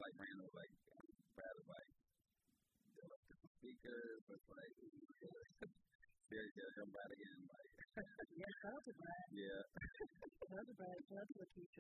like random, like, Brad was like, they're like different speakers, but it's like, Siri, come back again, like. Yeah, shout out to Brad. Yeah. Shout out to Brad. Shout out to Lakeisha.